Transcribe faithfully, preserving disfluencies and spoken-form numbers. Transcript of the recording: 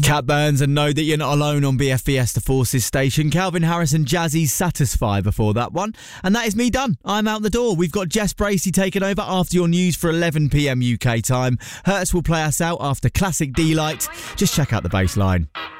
Cat Burns, and know that you're not alone on B F Fiesta Forces station. Calvin Harris and Jazzy's Satisfy before that one. And that is me done. I'm out the door. We've got Jess Bracey taking over after your news for eleven p m U K time. Hertz will play us out after Classic D-Light. Just check out the bass line.